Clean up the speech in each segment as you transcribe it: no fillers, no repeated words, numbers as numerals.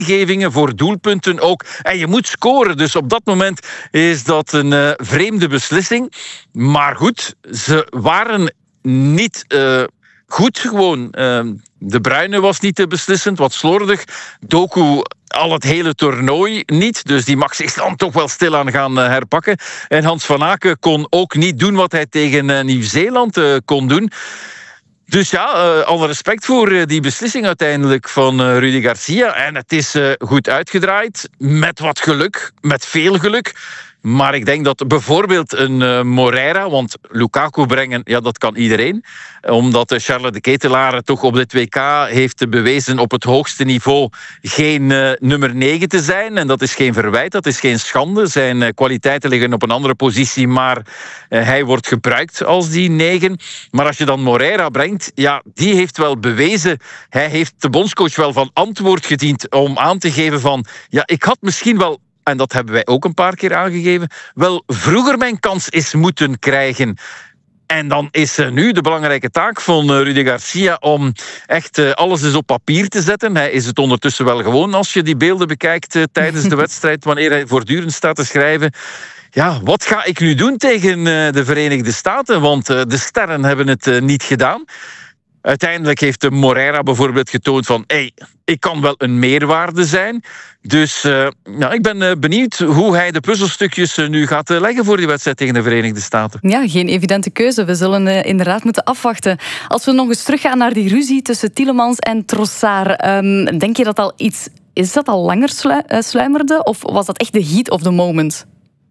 ingevingen, voor doelpunten ook. En je moet scoren, dus op dat moment is dat een vreemde beslissing. Maar goed, ze waren niet goed gewoon. De Bruyne was niet te beslissend, wat slordig. Doku al het hele toernooi niet, dus die mag zich dan toch wel stilaan gaan herpakken. En Hans van Aken kon ook niet doen wat hij tegen Nieuw-Zeeland kon doen. Dus ja, alle respect voor die beslissing uiteindelijk van Rudi Garcia. En het is goed uitgedraaid, met wat geluk, met veel geluk. Maar ik denk dat bijvoorbeeld een Moreira, want Lukaku brengen, ja, dat kan iedereen. Omdat Charles de Ketelaere toch op dit WK heeft bewezen op het hoogste niveau geen nummer 9 te zijn. En dat is geen verwijt, dat is geen schande. Zijn kwaliteiten liggen op een andere positie, maar hij wordt gebruikt als die 9. Maar als je dan Moreira brengt, ja, die heeft wel bewezen. Hij heeft de bondscoach wel van antwoord gediend om aan te geven van, ja, ik had misschien wel, en dat hebben wij ook een paar keer aangegeven, wel vroeger mijn kans is moeten krijgen. En dan is nu de belangrijke taak van Rudi Garcia om echt alles eens op papier te zetten. Hij is het ondertussen wel gewoon als je die beelden bekijkt tijdens de wedstrijd, wanneer hij voortdurend staat te schrijven. Ja, wat ga ik nu doen tegen de Verenigde Staten? Want de sterren hebben het niet gedaan. Uiteindelijk heeft de Moreira bijvoorbeeld getoond van, ik kan wel een meerwaarde zijn. Dus ik ben benieuwd hoe hij de puzzelstukjes nu gaat leggen voor die wedstrijd tegen de Verenigde Staten. Ja, geen evidente keuze. We zullen inderdaad moeten afwachten. Als we nog eens teruggaan naar die ruzie tussen Tielemans en Trossard, denk je dat al iets, is dat al langer sluimerde? Of was dat echt de heat of the moment?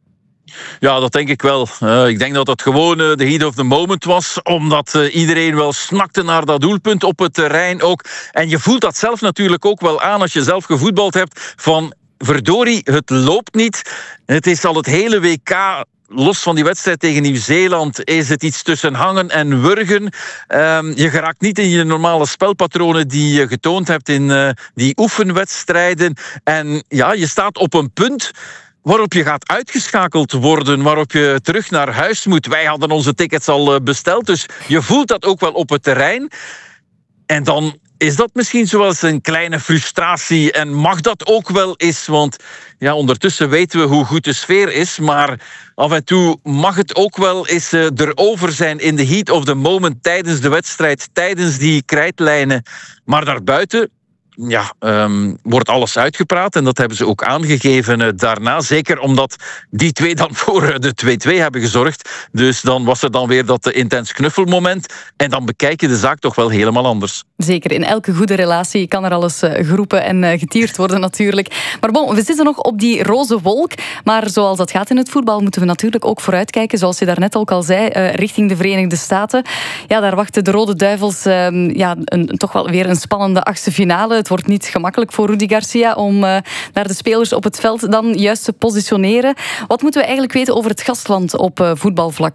Ja, dat denk ik wel. Ik denk dat dat gewoon de heat of the moment was, omdat iedereen wel snakte naar dat doelpunt op het terrein ook. En je voelt dat zelf natuurlijk ook wel aan als je zelf gevoetbald hebt, van verdorie, het loopt niet. Het is al het hele WK, los van die wedstrijd tegen Nieuw-Zeeland, is het iets tussen hangen en wurgen. Je geraakt niet in je normale spelpatronen die je getoond hebt in die oefenwedstrijden. En ja, je staat op een punt waarop je gaat uitgeschakeld worden, waarop je terug naar huis moet. Wij hadden onze tickets al besteld, dus je voelt dat ook wel op het terrein. En dan is dat misschien zoals een kleine frustratie en mag dat ook wel eens, want ja, ondertussen weten we hoe goed de sfeer is, maar af en toe mag het ook wel eens erover zijn in de heat of the moment tijdens de wedstrijd, tijdens die krijtlijnen. Maar daarbuiten, ja, wordt alles uitgepraat en dat hebben ze ook aangegeven daarna. Zeker omdat die twee dan voor de 2-2 hebben gezorgd. Dus dan was er dan weer dat intens knuffelmoment. En dan bekijk je de zaak toch wel helemaal anders. Zeker, in elke goede relatie kan er alles geroepen en getierd worden natuurlijk. Maar bon, we zitten nog op die roze wolk. Maar zoals dat gaat in het voetbal moeten we natuurlijk ook vooruitkijken. Zoals je daarnet ook al zei, richting de Verenigde Staten. Ja, daar wachten de Rode Duivels toch wel weer een spannende achtste finale. Het wordt niet gemakkelijk voor Rudi Garcia om naar de spelers op het veld dan juist te positioneren. Wat moeten we eigenlijk weten over het gastland op voetbalvlak?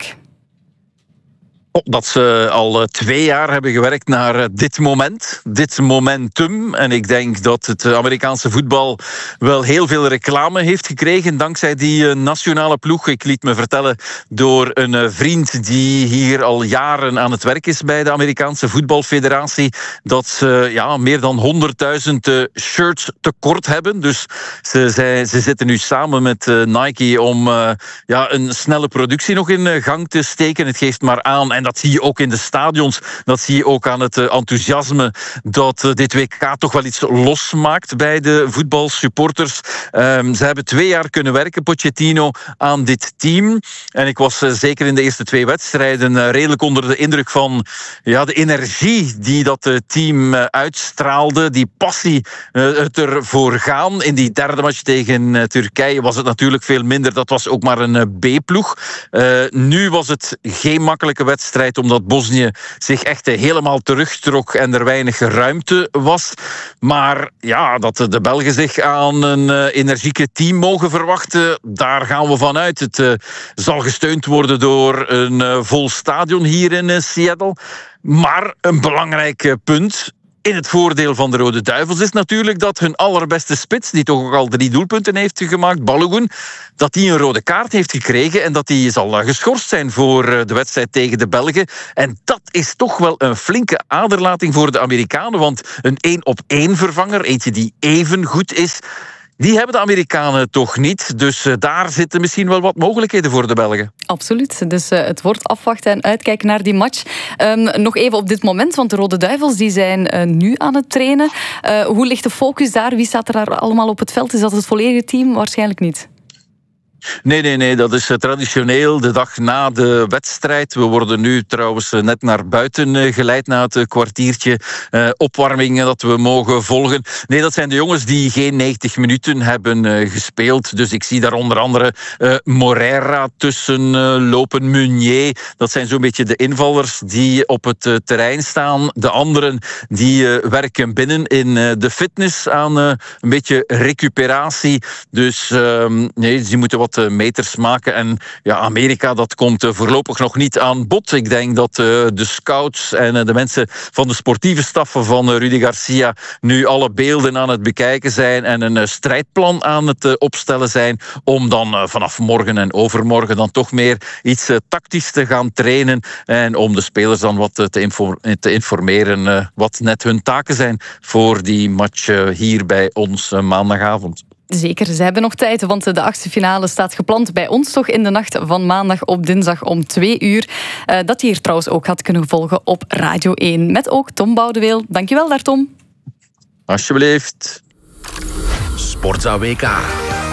Dat ze al 2 jaar hebben gewerkt naar dit moment, dit momentum. En ik denk dat het Amerikaanse voetbal wel heel veel reclame heeft gekregen dankzij die nationale ploeg. Ik liet me vertellen door een vriend die hier al jaren aan het werk is bij de Amerikaanse voetbalfederatie, dat ze meer dan 100.000 shirts tekort hebben. Dus ze zitten nu samen met Nike om een snelle productie nog in gang te steken. Het geeft maar aan, en dat zie je ook in de stadions, dat zie je ook aan het enthousiasme dat dit WK toch wel iets losmaakt bij de voetbalsupporters. Ze hebben 2 jaar kunnen werken, Pochettino, aan dit team. En ik was zeker in de eerste 2 wedstrijden redelijk onder de indruk van de energie die dat team uitstraalde, die passie, het ervoor gaan. In die derde match tegen Turkije was het natuurlijk veel minder. Dat was ook maar een B-ploeg. Nu was het geen makkelijke wedstrijd, omdat Bosnië zich echt helemaal terugtrok en er weinig ruimte was. Maar ja, dat de Belgen zich aan een energieke team mogen verwachten, daar gaan we vanuit. Het zal gesteund worden door een vol stadion hier in Seattle. Maar een belangrijk punt, in het voordeel van de Rode Duivels is natuurlijk dat hun allerbeste spits, die toch ook al 3 doelpunten heeft gemaakt, Balogun, dat die een rode kaart heeft gekregen en dat die zal geschorst zijn voor de wedstrijd tegen de Belgen. En dat is toch wel een flinke aderlating voor de Amerikanen, want een 1-op-1 vervanger, eentje die even goed is, die hebben de Amerikanen toch niet. Dus daar zitten misschien wel wat mogelijkheden voor de Belgen. Absoluut. Dus het wordt afwachten en uitkijken naar die match. Nog even op dit moment, want de Rode Duivels die zijn nu aan het trainen. Hoe ligt de focus daar? Wie staat er allemaal op het veld? Is dat het volledige team? Waarschijnlijk niet. Nee, dat is traditioneel de dag na de wedstrijd. We worden nu trouwens net naar buiten geleid na het kwartiertje opwarming dat we mogen volgen. Nee, dat zijn de jongens die geen 90 minuten hebben gespeeld. Dus ik zie daar onder andere Moreira tussen lopen, Meunier. Dat zijn zo'n beetje de invallers die op het terrein staan. De anderen die werken binnen in de fitness aan een beetje recuperatie. Dus nee, die moeten wat meters maken. En ja, Amerika, dat komt voorlopig nog niet aan bod. Ik denk dat de scouts en de mensen van de sportieve staffen van Rudy Garcia nu alle beelden aan het bekijken zijn en een strijdplan aan het opstellen zijn om dan vanaf morgen en overmorgen dan toch meer iets tactisch te gaan trainen en om de spelers dan wat te informeren wat net hun taken zijn voor die match hier bij ons maandagavond. Zeker, ze hebben nog tijd, want de 8e finale staat gepland bij ons toch in de nacht van maandag op dinsdag om 2 uur. Dat je hier trouwens ook had kunnen volgen op Radio 1. Met ook Tom Boudeweel. Dankjewel daar, Tom. Alsjeblieft. Sportza WK.